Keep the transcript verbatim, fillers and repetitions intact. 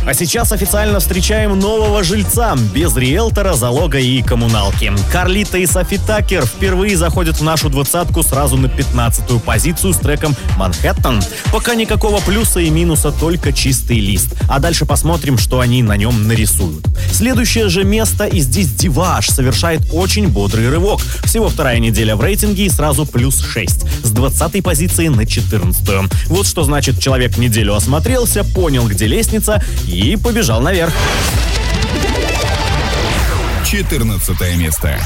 А сейчас официально встречаем нового жильца, без риэлтора, залога и коммуналки. Карлита и Софи Таккер впервые заходят в нашу двадцатку сразу на пятнадцатую позицию с треком «Манхэттен». Пока никакого плюса и минуса, только чистый лист. А дальше посмотрим, что они на нем нарисуют. Следующее же место, и здесь Диваж совершает очень бодрый рывок. Всего вторая неделя в рейтинге и сразу плюс шесть. С двадцатой позиции на четырнадцатую. Вот что значит, человек неделю осмотрелся, понял, где лестница, и побежал наверх. четырнадцатое место.